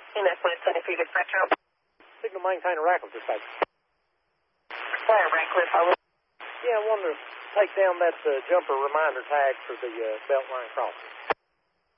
EMS 123 dispatcher. Signal maintainer Ratcliffe dispatcher. Where, Ratcliffe? Yeah, I wanted to take down that jumper reminder tag for the Beltline crossing.